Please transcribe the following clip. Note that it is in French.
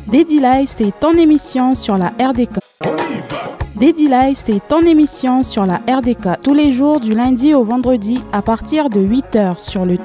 Daddy Life, c'est ton émission sur la RDK. Daddy Life, c'est ton émission sur la RDK tous les jours du lundi au vendredi à partir de 8h sur le